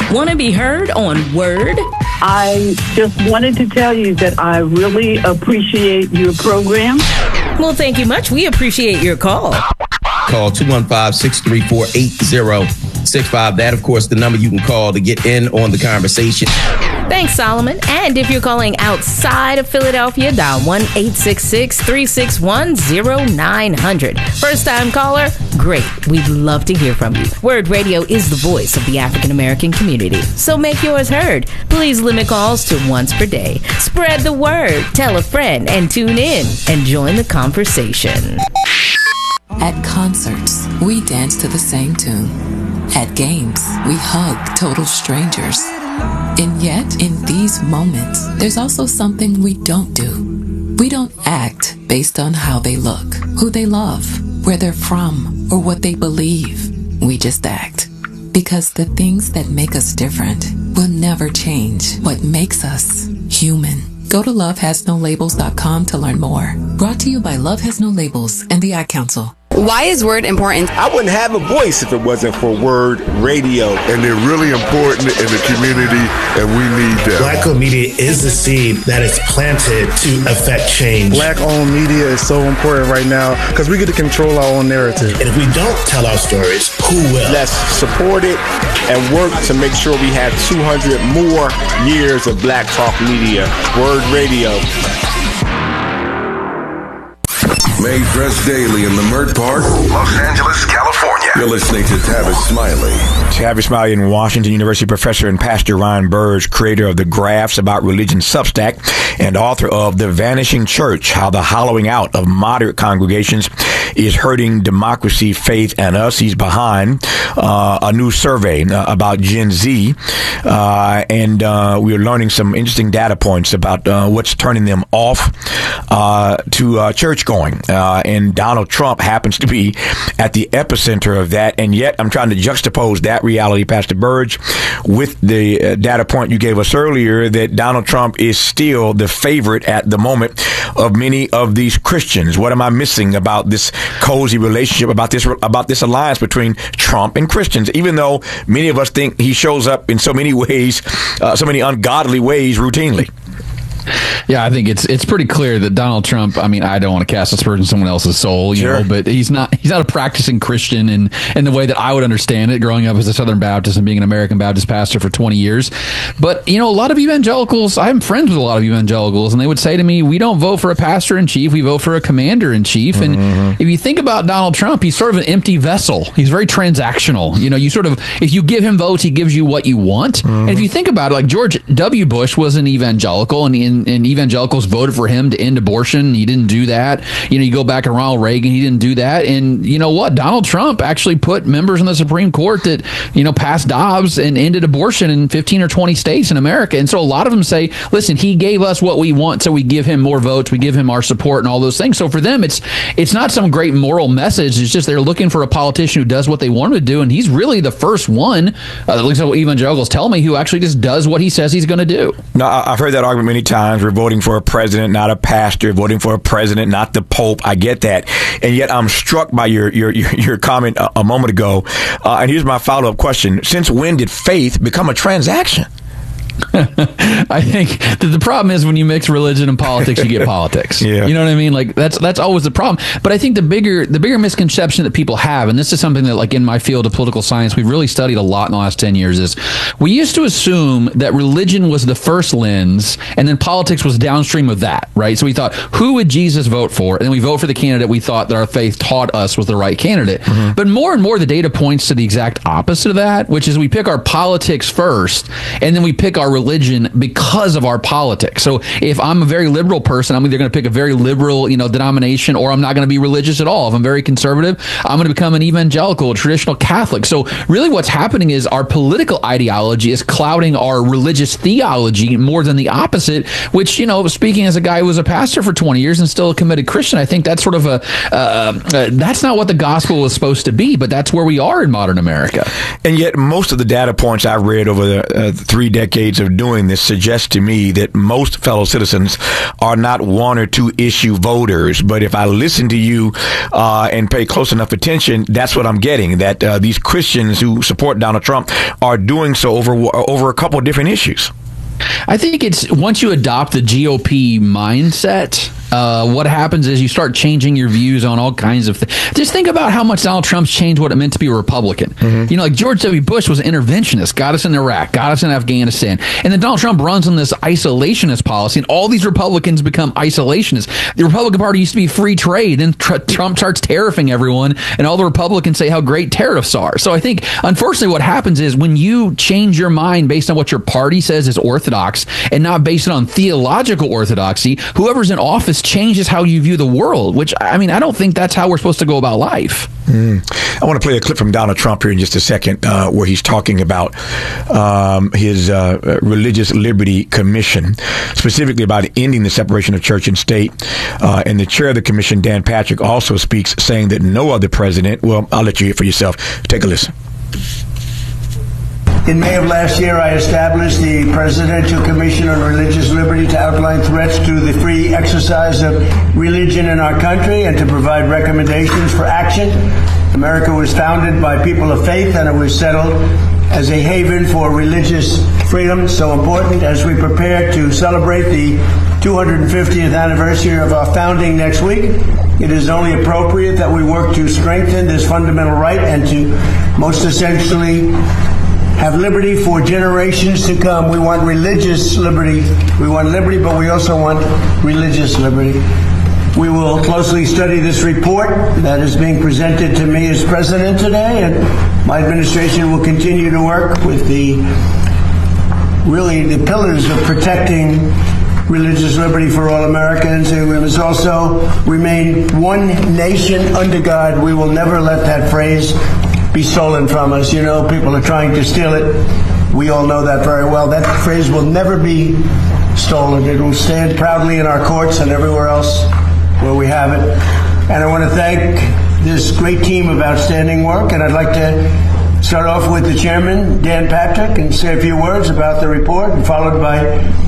Want to be heard on Word? I just wanted to tell you that I really appreciate your program. Well, thank you much. We appreciate your call. Call 215-634-8065. That, of course, the number you can call to get in on the conversation. Thanks, Solomon. And if you're calling outside of Philadelphia, dial 1-866-361-0900. First-time caller? Great. We'd love to hear from you. Word Radio is the voice of the African-American community. So make yours heard. Please limit calls to once per day. Spread the word. Tell a friend and tune in and join the conversation. At concerts, we dance to the same tune. At games, we hug total strangers. And yet, in these moments, there's also something we don't do. We don't act based on how they look, who they love, where they're from, or what they believe. We just act. Because the things that make us different will never change what makes us human. Go to lovehasnolabels.com to learn more. Brought to you by Love Has No Labels and the Ad Council. Why is Word important? I wouldn't have a voice if it wasn't for Word Radio. And they're really important in the community, and we need them. Black-owned media is the seed that is planted to affect change. Black-owned media is so important right now because we get to control our own narrative. And if we don't tell our stories, who will? Let's support it and work to make sure we have 200 more years of Black Talk Media. Word Radio. Made fresh daily in Leimert Park, Los Angeles, California. You're listening to Tavis Smiley. Tavis Smiley, in Washington University professor and Pastor Ryan Burge, creator of the Graphs About Religion Substack and author of The Vanishing Church, How the Hollowing Out of Moderate Congregations is Hurting Democracy, Faith, and Us. He's behind a new survey about Gen Z, and we're learning some interesting data points about what's turning them off to church going. And Donald Trump happens to be at the epicenter of that. And yet I'm trying to juxtapose that reality, Pastor Burge, with the data point you gave us earlier that Donald Trump is still the favorite at the moment of many of these Christians. What am I missing about this cozy relationship, about this alliance between Trump and Christians, even though many of us think he shows up in so many ways, so many ungodly ways routinely? Yeah, I think it's pretty clear that Donald Trump, I mean, I don't want to cast aspersions on someone else's soul, you know, but he's not a practicing Christian in the way that I would understand it, growing up as a Southern Baptist and being an American Baptist pastor for 20 years. But, you know, a lot of evangelicals, I'm friends with a lot of evangelicals, and they would say to me, we don't vote for a pastor-in-chief, we vote for a commander-in-chief. And if you think about Donald Trump, he's sort of an empty vessel. He's very transactional. You know, you sort of, if you give him votes, he gives you what you want. And if you think about it, like George W. Bush was an evangelical, and evangelicals voted for him to end abortion. He didn't do that. You know, you go back to Ronald Reagan, he didn't do that. And you know what? Donald Trump actually put members on the Supreme Court that, you know, passed Dobbs and ended abortion in 15 or 20 states in America. And so a lot of them say, listen, he gave us what we want, so we give him more votes, we give him our support and all those things. So for them, it's not some great moral message. It's just they're looking for a politician who does what they want him to do. And he's really the first one, at least what evangelicals tell me, who actually just does what he says he's going to do. No, I've heard that argument many times. We're voting for a president, not a pastor, voting for a president, not the Pope. I get that. And yet I'm struck by your comment a moment ago. And here's my follow-up question. Since when did faith become a transaction? I think that the problem is when you mix religion and politics, you get politics. You know what I mean? Like that's always the problem. But I think the bigger misconception that people have, and this is something that, like, in my field of political science, we've really studied a lot in the last 10 years, is we used to assume that religion was the first lens and then politics was downstream of that, right? So we thought, who would Jesus vote for? And then we vote for the candidate we thought that our faith taught us was the right candidate. But more and more the data points to the exact opposite of that, which is we pick our politics first and then we pick our religion because of our politics. So if I'm a very liberal person, I'm either going to pick a very liberal, denomination, or I'm not going to be religious at all. If I'm very conservative, I'm going to become an evangelical, a traditional Catholic. So really what's happening is our political ideology is clouding our religious theology more than the opposite, which, speaking as a guy who was a pastor for 20 years and still a committed Christian, I think that's sort of that's not what the gospel was supposed to be, but that's where we are in modern America. And yet most of the data points I've read over the 3 decades means of doing this suggests to me that most fellow citizens are not one or two issue voters. But if I listen to you and pay close enough attention, that's what I'm getting, that these Christians who support Donald Trump are doing so over a couple of different issues. I think it's once you adopt the GOP mindset, what happens is you start changing your views on all kinds of things. Just think about how much Donald Trump's changed what it meant to be a Republican. Mm-hmm. You know, like George W. Bush was an interventionist, got us in Iraq, got us in Afghanistan. And then Donald Trump runs on this isolationist policy, and all these Republicans become isolationists. The Republican Party used to be free trade. Then Trump starts tariffing everyone, and all the Republicans say how great tariffs are. So I think, unfortunately, what happens is when you change your mind based on what your party says is orthodox and not based on theological orthodoxy, whoever's in office changes how you view the world, which, I mean, I don't think that's how we're supposed to go about life. I want to play a clip from Donald Trump here in just a second where he's talking about his Religious Liberty Commission, specifically about ending the separation of church and state. And the chair of the commission, Dan Patrick, also speaks, saying that no other president, well, I'll let you hear it for yourself. Take a listen. In May of last year, I established the Presidential Commission on Religious Liberty to outline threats to the free exercise of religion in our country and to provide recommendations for action. America was founded by people of faith, and it was settled as a haven for religious freedom, so important as we prepare to celebrate the 250th anniversary of our founding next week. It is only appropriate that we work to strengthen this fundamental right and to, most essentially, have liberty for generations to come. We want religious liberty. We want liberty, but we also want religious liberty. We will closely study this report that is being presented to me as president today, and my administration will continue to work with the pillars of protecting religious liberty for all Americans. And we must also remain one nation under God. We will never let that phrase be stolen from us. You know, people are trying to steal it. We all know that very well. That phrase will never be stolen. It will stand proudly in our courts and everywhere else where we have it. And I want to thank this great team of outstanding work. And I'd like to start off with the chairman, Dan Patrick, and say a few words about the report, and followed by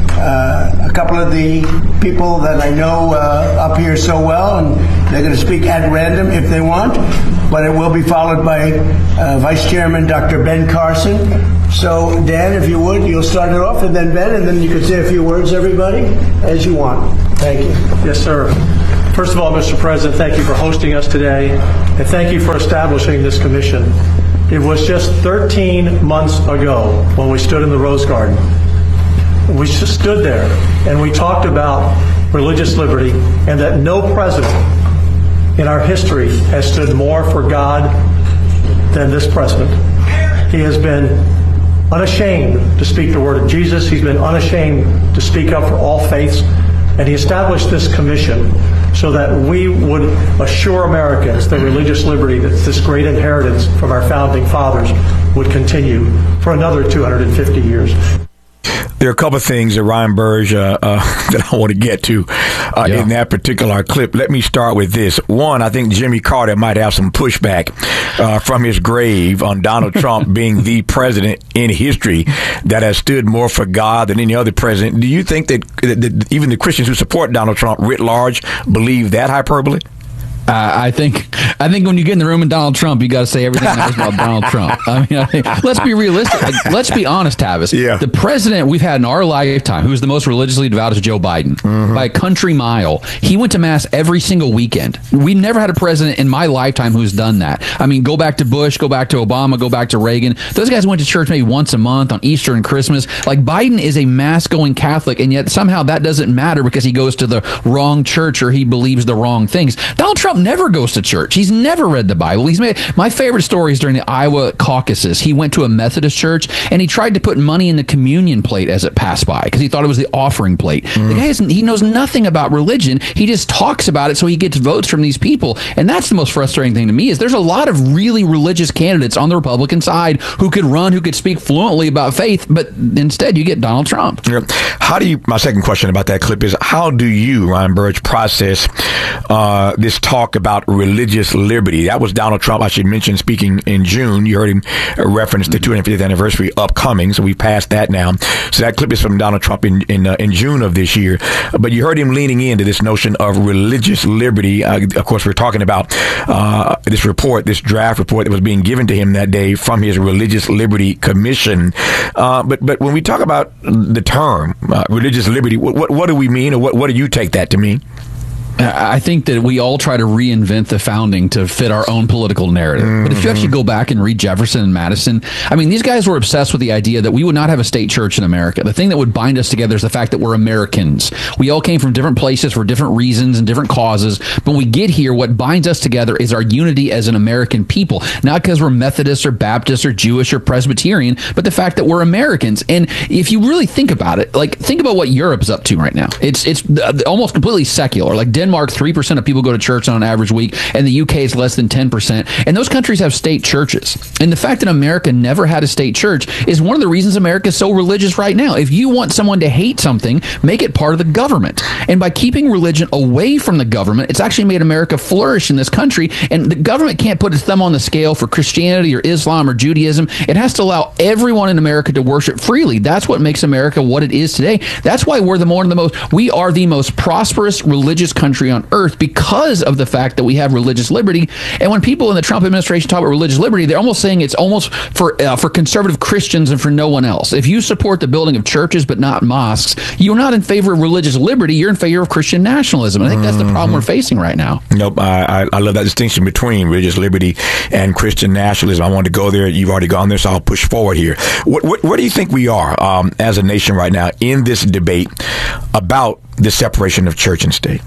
a couple of the people that I know up here so well, and they're going to speak at random if they want, but it will be followed by Vice Chairman Dr. Ben Carson. So, Dan, if you would, you'll start it off, and then Ben, and then you can say a few words, everybody, as you want. Thank you. Yes, sir. First of all, Mr. President, thank you for hosting us today, and thank you for establishing this commission. It was just 13 months ago when we stood in the Rose Garden. We just stood there and we talked about religious liberty, and that no president in our history has stood more for God than this president. He has been unashamed to speak the word of Jesus. He's been unashamed to speak up for all faiths. And he established this commission so that we would assure Americans that religious liberty, that this great inheritance from our founding fathers, would continue for another 250 years. There are a couple of things that Ryan Burge that I want to get to in that particular clip. Let me start with this. One, I think Jimmy Carter might have some pushback from his grave on Donald Trump being the president in history that has stood more for God than any other president. Do you think that even the Christians who support Donald Trump writ large believe that hyperbole? I think when you get in the room with Donald Trump, you got to say everything nice about Donald Trump. I mean, let's be realistic. Let's be honest, Tavis. Yeah. The president we've had in our lifetime, who is the most religiously devout, is Joe Biden, by a country mile. He went to mass every single weekend. We've never had a president in my lifetime who's done that. I mean, go back to Bush, go back to Obama, go back to Reagan. Those guys went to church maybe once a month on Easter and Christmas. Like, Biden is a mass-going Catholic, and yet somehow that doesn't matter because he goes to the wrong church or he believes the wrong things. Donald Trump never goes to church. He's never read the Bible. He's made my favorite story is during the Iowa caucuses. He went to a Methodist church and he tried to put money in the communion plate as it passed by because he thought it was the offering plate. The guy he knows nothing about religion. He just talks about it so he gets votes from these people. And that's the most frustrating thing to me is there's a lot of really religious candidates on the Republican side who could run, who could speak fluently about faith, but instead you get Donald Trump. How do you, my second question about that clip is, how do you, Ryan Burge, process this talk talked about religious liberty. That was Donald Trump, I should mention, speaking in June. You heard him reference the 250th anniversary upcoming, so we passed that now. So that clip is from Donald Trump in June of this year. But you heard him leaning into this notion of religious liberty. Of course, we're talking about this draft report that was being given to him that day from his Religious Liberty Commission. But when we talk about the term religious liberty, what do we mean, or what do you take that to mean? I think that we all try to reinvent the founding to fit our own political narrative. But if you actually go back and read Jefferson and Madison, I mean, these guys were obsessed with the idea that we would not have a state church in America. The thing that would bind us together is the fact that we're Americans. We all came from different places for different reasons and different causes. But when we get here, what binds us together is our unity as an American people. Not because we're Methodist or Baptist or Jewish or Presbyterian, but the fact that we're Americans. And if you really think about it, like, think about what Europe's up to right now. It's almost completely secular. Like Denmark, 3% of people go to church on an average week, and the UK is less than 10%. And those countries have state churches. And the fact that America never had a state church is one of the reasons America is so religious right now. If you want someone to hate something, make it part of the government. And by keeping religion away from the government, it's actually made America flourish in this country. And the government can't put its thumb on the scale for Christianity or Islam or Judaism. It has to allow everyone in America to worship freely. That's what makes America what it is today. That's why we are the most prosperous religious country on earth, because of the fact that we have religious liberty. And when people in the Trump administration talk about religious liberty, they're almost saying it's almost for conservative Christians and for no one else. If you support the building of churches but not mosques, you're not in favor of religious liberty. You're in favor of Christian nationalism. I think that's the problem we're facing right now. Nope. I love that distinction between religious liberty and Christian nationalism. I wanted to go there. You've already gone there, so I'll push forward here. Where do you think we are as a nation right now in this debate about the separation of church and state?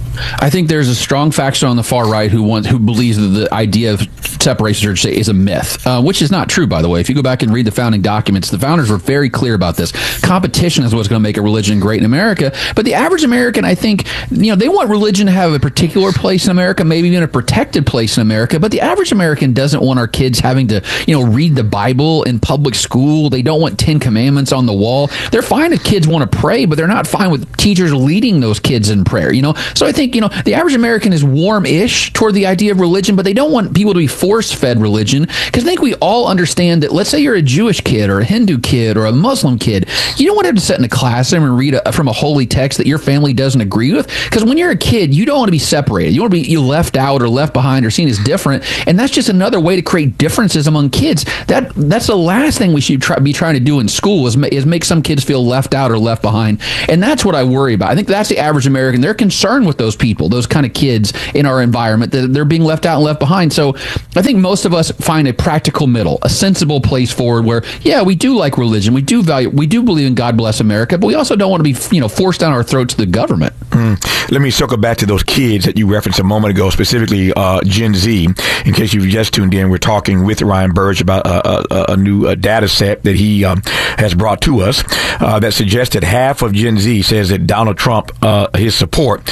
I think there's a strong faction on the far right who believes that the idea of separation of church and state is a myth, which is not true, by the way. If you go back and read the founding documents, the founders were very clear about this. Competition is what's going to make a religion great in America. But the average American, I think, they want religion to have a particular place in America, maybe even a protected place in America. But the average American doesn't want our kids having to, read the Bible in public school. They don't want 10 commandments on the wall. They're fine if kids want to pray, but they're not fine with teachers leading those kids in prayer. So I think, the average American is warm-ish toward the idea of religion, but they don't want people to be force-fed religion, because I think we all understand that, let's say you're a Jewish kid or a Hindu kid or a Muslim kid, you don't want to have to sit in a classroom and read from a holy text that your family doesn't agree with, because when you're a kid, you don't want to be separated. You want to be left out or left behind or seen as different, and that's just another way to create differences among kids. That's the last thing we should be trying to do in school is make some kids feel left out or left behind, and that's what I worry about. I think that's the average American. They're concerned with those people, those kind of kids in our environment, that they're being left out and left behind. So I think most of us find a practical middle, a sensible place forward where, yeah, we do like religion, we do believe in God bless America, but we also don't want to be, forced down our throats to the government. Let me circle back to those kids that you referenced a moment ago, specifically Gen Z. In case you've just tuned in, we're talking with Ryan Burge about a new data set that he has brought to us that suggests that half of Gen Z says that Donald Trump, his support,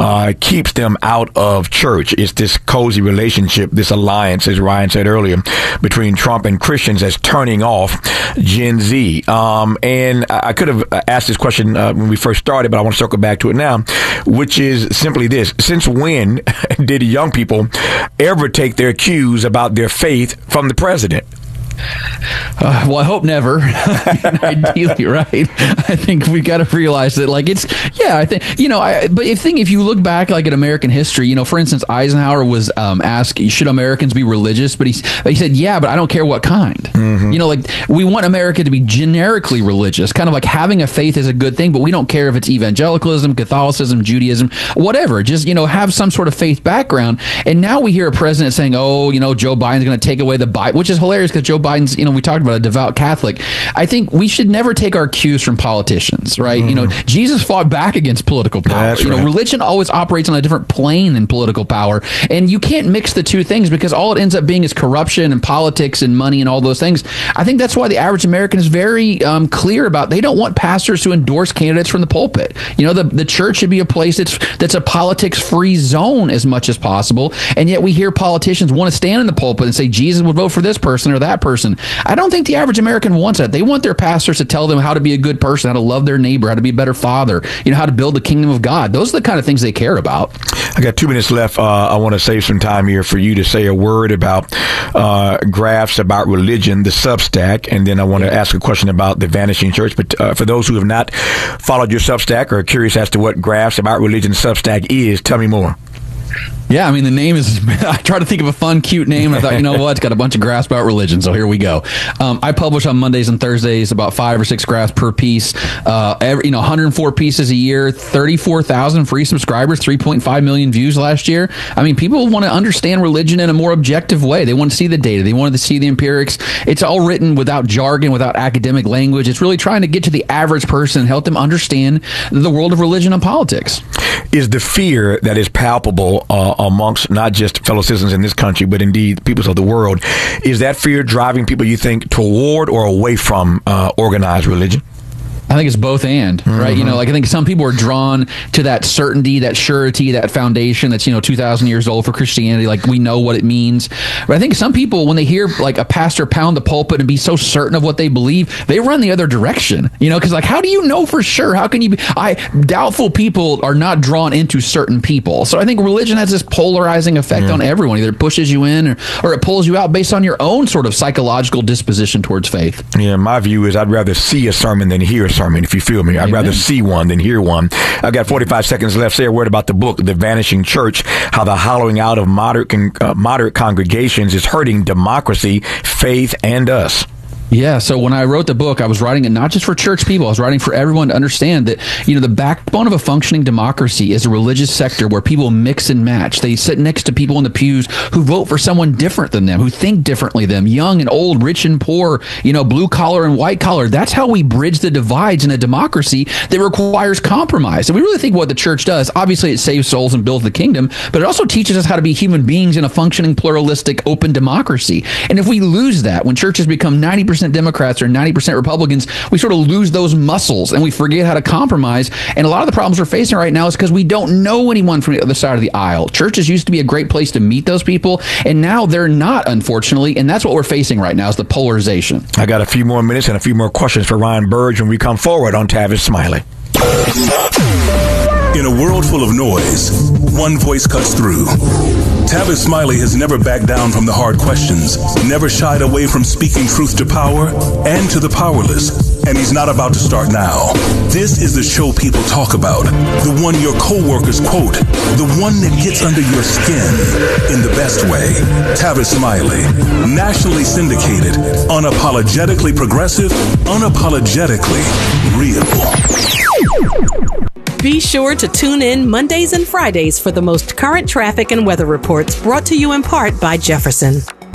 keeps them out of church. It's this cozy relationship, this alliance, as Ryan said earlier, between Trump and Christians that's turning off Gen Z. And I could have asked this question when we first started, but I want to circle back to it now, which is simply this. Since when did young people ever take their cues about their faith from the president? Well, I hope never. Ideally, right? I think we've got to realize that, but if you look back, like, at American history, for instance, Eisenhower was asked, should Americans be religious? But he said, yeah, but I don't care what kind. Mm-hmm. We want America to be generically religious, kind of like having a faith is a good thing, but we don't care if it's evangelicalism, Catholicism, Judaism, whatever. Just, have some sort of faith background. And now we hear a president saying, Joe Biden's going to take away the Bible, which is hilarious because Joe Biden's, we talked about a devout Catholic. I think we should never take our cues from politicians, right? Mm-hmm. Jesus fought back against political power. That's right. Religion always operates on a different plane than political power, and you can't mix the two things because all it ends up being is corruption and politics and money and all those things. I think that's why the average American is very clear about they don't want pastors to endorse candidates from the pulpit. The church should be a place that's a politics-free zone as much as possible, and yet we hear politicians want to stand in the pulpit and say Jesus would vote for this person or that person. I don't think think the average American wants that. They want their pastors to tell them how to be a good person, how to love their neighbor, how to be a better father, how to build the kingdom of God. Those are the kind of things they care about. I got 2 minutes left. I want to save some time here for you to say a word about Graphs About Religion, the Substack, and then I want to ask a question about the Vanishing Church. But for those who have not followed your Substack or are curious as to what Graphs About Religion Substack is, tell me more. Yeah, I mean, the name is, I tried to think of a fun, cute name. I thought, you know what, it's got a bunch of graphs about religion, so here we go. I publish on Mondays and Thursdays about 5 or 6 graphs per piece. 104 pieces a year, 34,000 free subscribers, 3.5 million views last year. I mean, people want to understand religion in a more objective way. They want to see the data. They wanted to see the empirics. It's all written without jargon, without academic language. It's really trying to get to the average person and help them understand the world of religion and politics. Is the fear that is palpable amongst not just fellow citizens in this country, but indeed peoples of the world, is that fear driving people, you think, toward or away from organized religion? I think it's both and, right? I think some people are drawn to that certainty, that surety, that foundation that's, 2,000 years old for Christianity. Like, we know what it means. But I think some people, when they hear like a pastor pound the pulpit and be so certain of what they believe, they run the other direction, because how do you know for sure? How can you be? Doubtful people are not drawn into certain people. So I think religion has this polarizing effect on everyone. Either it pushes you in or it pulls you out based on your own sort of psychological disposition towards faith. Yeah, my view is I'd rather see a sermon than hear a sermon, if you feel me. I'd rather see one than hear one. I've got 45 seconds left. Say a word about the book, The Vanishing Church, how the hollowing out of moderate congregations is hurting democracy, faith, and us. Yeah, so when I wrote the book, I was writing it not just for church people. I was writing for everyone to understand that, the backbone of a functioning democracy is a religious sector where people mix and match. They sit next to people in the pews who vote for someone different than them, who think differently than them, young and old, rich and poor, blue collar and white collar. That's how we bridge the divides in a democracy that requires compromise. And we really think what the church does, obviously it saves souls and builds the kingdom, but it also teaches us how to be human beings in a functioning, pluralistic, open democracy. And if we lose that, when churches become 90% Democrats or 90% Republicans, we sort of lose those muscles and we forget how to compromise. And a lot of the problems we're facing right now is because we don't know anyone from the other side of the aisle. Churches used to be a great place to meet those people, and now they're not, unfortunately. And that's what we're facing right now is the polarization. I got a few more minutes and a few more questions for Ryan Burge when we come forward on Tavis Smiley. In a world full of noise, one voice cuts through. Tavis Smiley has never backed down from the hard questions, never shied away from speaking truth to power and to the powerless, and he's not about to start now. This is the show people talk about, the one your coworkers quote, the one that gets under your skin in the best way. Tavis Smiley, nationally syndicated, unapologetically progressive, unapologetically real. Be sure to tune in Mondays and Fridays for the most current traffic and weather reports brought to you in part by Jefferson.